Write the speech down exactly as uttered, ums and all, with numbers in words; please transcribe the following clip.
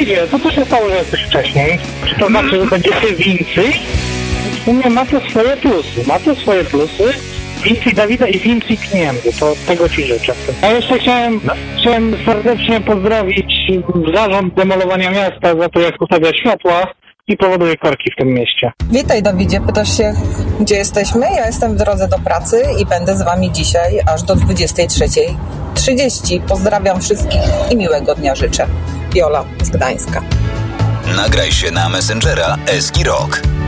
Dawidzie, to co się stało, że jesteś wcześniej? Czy to znaczy, że będziecie więcej? W sumie ma to swoje plusy. Ma to swoje plusy. Więcej Dawida i więcej pieniędzy. To tego ci życzę. A jeszcze chciałem, no. chciałem serdecznie pozdrowić zarząd demolowania miasta za to, jak ustawia światła i powoduje korki w tym mieście. Witaj, Dawidzie. Pytasz się, gdzie jesteśmy? Ja jestem w drodze do pracy i będę z wami dzisiaj aż do dwudziestej trzeciej trzydzieści. Pozdrawiam wszystkich i miłego dnia życzę. Jola z Gdańska. Nagraj się na Messengera Eski Rock.